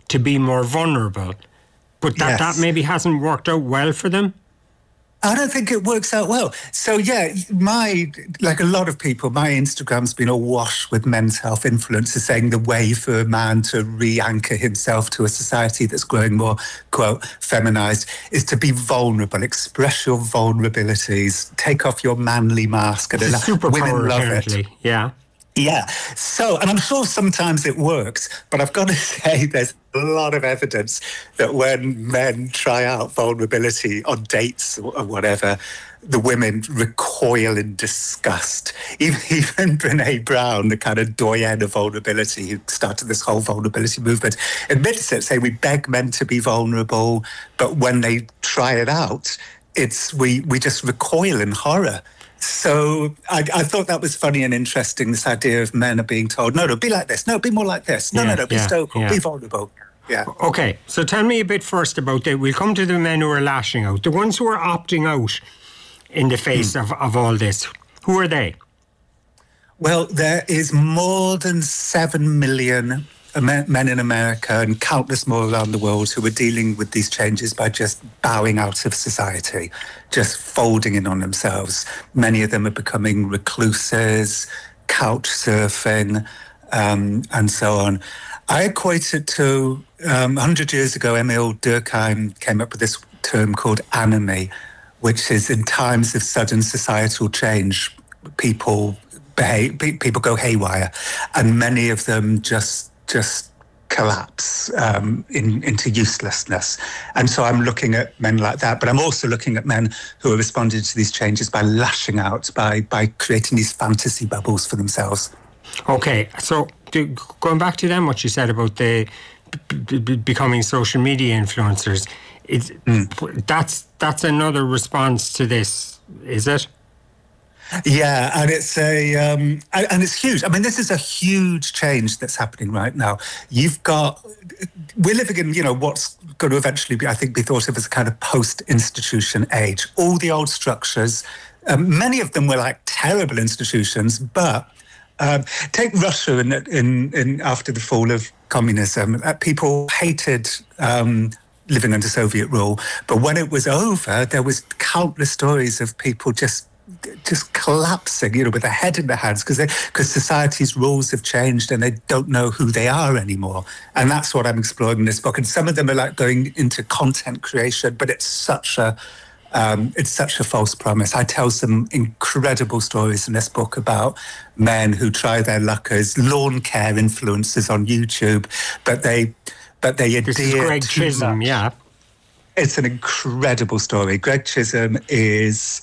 to be more vulnerable. But that maybe hasn't worked out well for them? I don't think it works out well. So, yeah, like a lot of people, my Instagram's been awash with men's health influencers saying the way for a man to re-anchor himself to a society that's growing more, quote, feminized, is to be vulnerable, express your vulnerabilities, take off your manly mask. And it's a superpower, apparently. Yeah. Yeah. So, and I'm sure sometimes it works, but I've got to say there's a lot of evidence that when men try out vulnerability on dates or whatever, the women recoil in disgust. Even Brené Brown, the kind of doyen of vulnerability, who started this whole vulnerability movement, admits it, saying we beg men to be vulnerable, but when they try it out, we just recoil in horror. So I thought that was funny and interesting, this idea of men are being told, no, be like this. No, be more like this. No, be stoical. Be vulnerable. Yeah. Okay, so tell me a bit first about we'll come to the men who are lashing out. The ones who are opting out in the face of all this, who are they? Well, there is more than 7 million men in America and countless more around the world who are dealing with these changes by just bowing out of society, just folding in on themselves. Many of them are becoming recluses, couch surfing, and so on. I equate it to 100 years ago, Emil Durkheim came up with this term called anomie, which is in times of sudden societal change, people go haywire, and many of them just collapse into uselessness. And so I'm looking at men like that, but I'm also looking at men who are responding to these changes by lashing out, by creating these fantasy bubbles for themselves. Okay, so going back to them, what you said about the becoming social media influencers, that's another response to this, is it? Yeah, and it's and it's huge. I mean, this is a huge change that's happening right now. We're living in, what's going to eventually be thought of as a kind of post-institution age. All the old structures, many of them were like terrible institutions, but take Russia in after the fall of communism. People hated living under Soviet rule, but when it was over, there was countless stories of people just collapsing, with their head in their hands because society's rules have changed and they don't know who they are anymore. And that's what I'm exploring in this book. And some of them are like going into content creation, but it's such a false promise. I tell some incredible stories in this book about men who try their luck as lawn care influencers on YouTube, but they adhere This is Greg Chisholm, yeah. It's an incredible story. Greg Chisholm is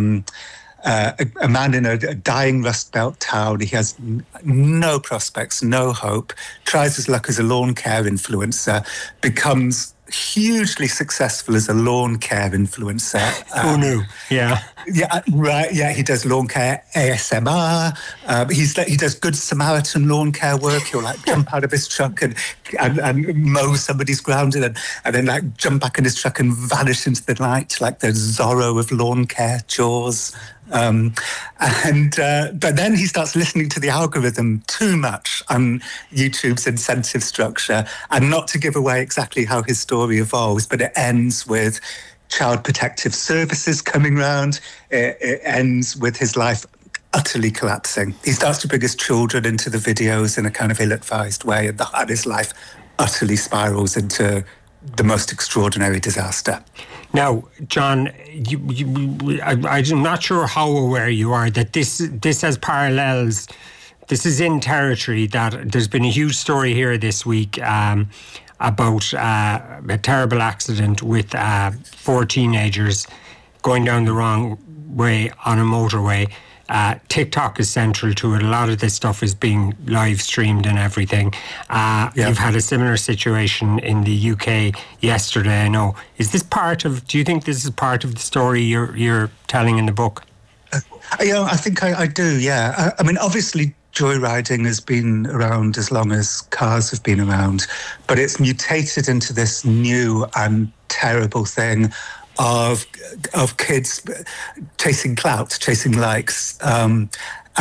a man in a dying Rust Belt town. He has no prospects, no hope, tries his luck as a lawn care influencer, becomes hugely successful as a lawn care influencer. Who knew? Yeah. Yeah, right. Yeah, he does lawn care ASMR. He does Good Samaritan lawn care work. He'll jump out of his truck and mow somebody's ground and then jump back in his truck and vanish into the night like the Zorro of lawn care chores. But then he starts listening to the algorithm too much on YouTube's incentive structure, and not to give away exactly how his story evolves, but it ends with Child Protective Services coming round. It ends with his life utterly collapsing. He starts to bring his children into the videos in a kind of ill-advised way, and his life utterly spirals into the most extraordinary disaster. Now, John, I'm not sure how aware you are that this has parallels. This is in territory that there's been a huge story here this week about a terrible accident with 4 teenagers going down the wrong way on a motorway. TikTok is central to it. A lot of this stuff is being live streamed and everything. You've had a similar situation in the UK yesterday, I know. Do you think this is part of the story you're telling in the book? I think I do, yeah. I mean, obviously, joyriding has been around as long as cars have been around, but it's mutated into this new and terrible thing of kids chasing clout, chasing likes.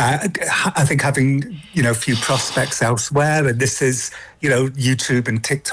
I think having, few prospects elsewhere, and this is, YouTube and TikTok